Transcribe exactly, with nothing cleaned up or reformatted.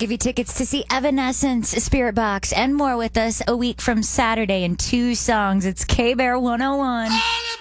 give you tickets to see Evanescence, Spirit Box, and more with us a week from Saturday in two songs. It's K-Bear one oh one.